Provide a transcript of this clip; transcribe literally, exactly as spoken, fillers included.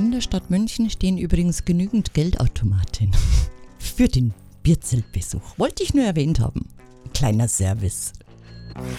In der Stadt München stehen übrigens genügend Geldautomaten für den Bierzeltbesuch. Wollte ich nur erwähnt haben. Kleiner Service.